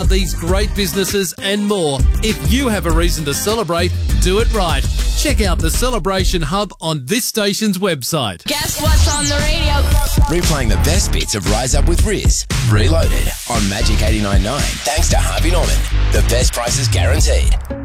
about these great businesses and more. If you have a reason to celebrate, do it right. Check out the Celebration Hub on this station's website. Guess what's on the radio? Replaying the best bits of Rise Up with Riz. Reloaded on Magic 89.9. Thanks to Harvey Norman. The best prices guaranteed.